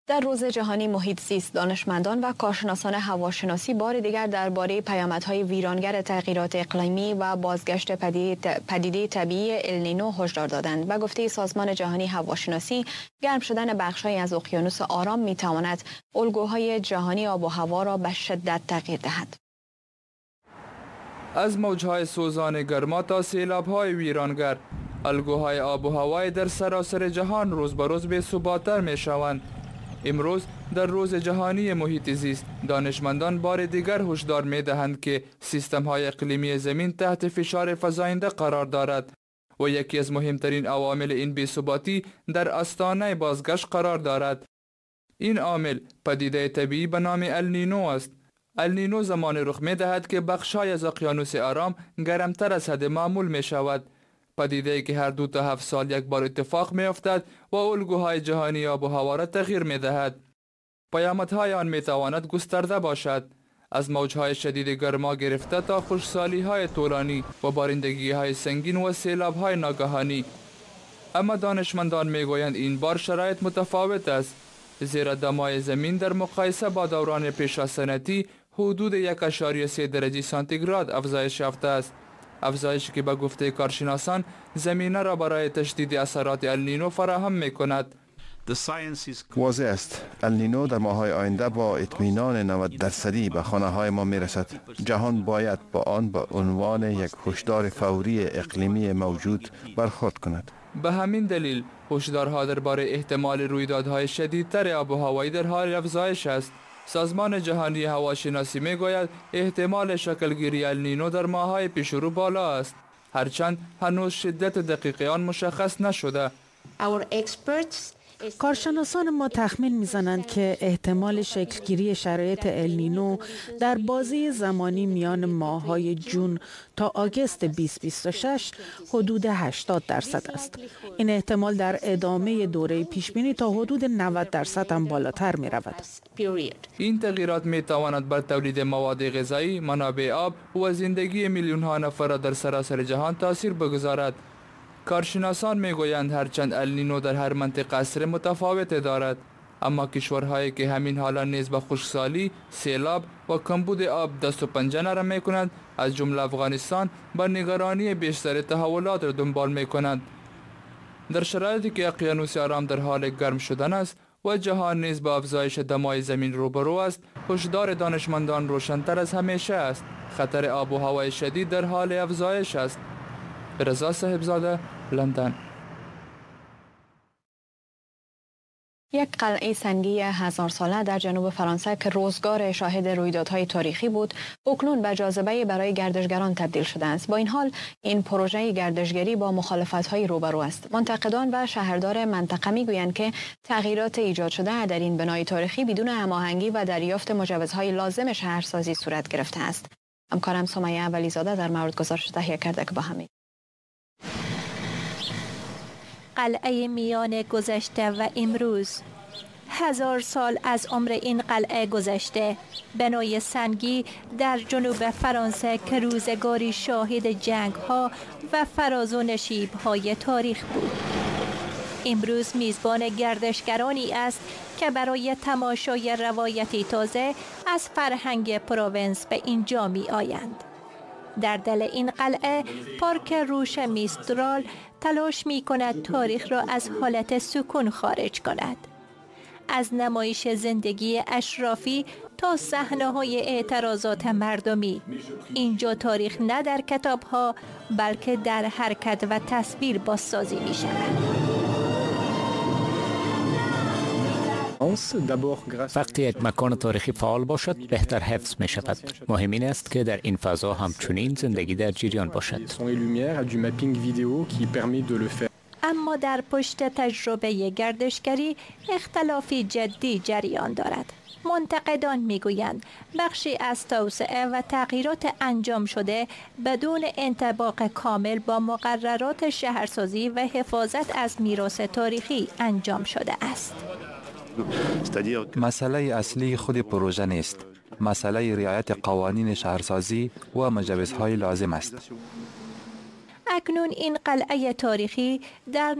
در روز جهانی محیط زیست، دانشمندان و کارشناسان هواشناسی بار دیگر درباره پیامدهای ویرانگر تغییرات اقلیمی و بازگشت پدیده طبیعی النینو هشدار دادند. به گفته سازمان جهانی هواشناسی، گرم شدن بخش‌هایی از اقیانوس آرام می‌تواند الگوهای جهانی آب و هوا را به شدت تغییر دهد. از موجهای سوزان گرما تا سیلاب‌های ویرانگر، الگوهای آب و هوای در سراسر جهان روز به روز بی‌ثبات‌تر می‌شوند. امروز در روز جهانی محیط زیست، دانشمندان بار دیگر هشدار می‌دهند که سیستم‌های اقلیمی زمین تحت فشار فزاینده قرار دارد و یکی از مهمترین عوامل این بی‌ثباتی در آستانه بازگشت قرار دارد. این عامل پدیده طبیعی به نام النینو است. النینو زمان رخ می‌دهد که بخش‌های از اقیانوس آرام گرمتر از حد معمول می‌شود. پدیده‌ای که هر 2 تا 7 سال یک بار اتفاق می‌افتد و الگوهای جهانی آب و هوا را تغییر می‌دهد. پیامدهای آن می‌تواند گسترده باشد، از موجهای شدید گرما گرفته تا خشکسالی‌های طولانی و بارندگی‌های سنگین و سیلاب‌های ناگهانی. اما دانشمندان می‌گویند این بار شرایط متفاوت است، زیرا دمای زمین در مقایسه با دوران پیش از سنتی حدود 1.3 درجه سانتیگراد افزایش یافته است. افزایشی که به گفته کارشناسان زمینه را برای تشدید اثرات النینو فراهم می‌کند. واضح است النینو در ماه‌های آینده با اطمینان 90% به خانه‌های ما می‌رسد. جهان باید با آن به عنوان یک هشدار فوری اقلیمی موجود برخورد کند. به همین دلیل هشدارها درباره احتمال رویدادهای شدیدتر آب و هوایی در حال افزایش است. سازمان جهانی هواشناسی میگوید احتمال شکلگیری النینو در ماه‌های پیشرو بالا است، هرچند هنوز شدت دقیق آن مشخص نشده. کارشناسان ما تخمین میزنند که احتمال شکلگیری شرایط النینو در بازه زمانی میان ماه‌های جون تا آگوست 2026 حدود 80% است. این احتمال در ادامه دوره پیشبینی تا حدود 90% هم بالاتر می رود. این تغییرات می تواند بر تولید مواد غذایی، منابع آب و زندگی میلیون ها نفر در سراسر جهان تاثیر بگذارد. کارشناسان میگویند هرچند النینو در هر منطقه اثر متفاوت دارد، اما کشورهایی که همین حالا نیز به خشکسالی، سیلاب و کمبود آب دست و پنجه نرم میکنند، از جمله افغانستان با نگرانی بیشتر تحولات را دنبال میکنند. در شرایطی که اقیانوس آرام در حال گرم شدن است و جهان نیز با افزایش دمای زمین روبرو است، هشدار دانشمندان روشن‌تر از همیشه است. خطر آب و هوای شدید در حال افزایش است. رضا صاحبزاده، لندن. یک قلعه سنگی 1000 ساله در جنوب فرانسه که روزگار شاهد رویدادهای تاریخی بود، اکنون به جاذبه برای گردشگران تبدیل شده است. با این حال، این پروژه گردشگری با مخالفت‌های روبرو است. منتقدان و شهردار منطقه می‌گویند که تغییرات ایجاد شده در این بنای تاریخی بدون هماهنگی و دریافت مجوزهای لازم شهرسازی صورت گرفته است. همکارم سمیه ولیزاده در مورد گزارش تهیه کرده که با هم قلعه میان گذشته و امروز. 1000 سال از عمر این قلعه گذشته، بنای سنگی در جنوب فرانسه که روزگاری شاهد جنگ‌ها و فراز و نشیب‌های تاریخ بود. امروز میزبان گردشگرانی است که برای تماشای روایتی تازه از فرهنگ پروونس به اینجا می آیند. در دل این قلعه پارک روش میسترال تلاش می کند تاریخ را از حالت سکون خارج کند. از نمایش زندگی اشرافی تا صحنه‌های اعتراضات مردمی، اینجا تاریخ نه در کتاب‌ها بلکه در حرکت و تصویر بازسازی می شود. وقتی یک مکان تاریخی فعال باشد بهتر حفظ می شود. مهم این است که در این فضا همچنین زندگی در جریان باشد. اما در پشت تجربه گردشگری اختلافی جدی جریان دارد. منتقدان میگویند بخشی از توسعه و تغییرات انجام شده بدون انطباق کامل با مقررات شهرسازی و حفاظت از میراث تاریخی انجام شده است. مسئله اصلی خود پروژه نیست. مسئله رعایت قوانین شهرسازی و مجوزهای لازم است. اکنون این قلعه تاریخی در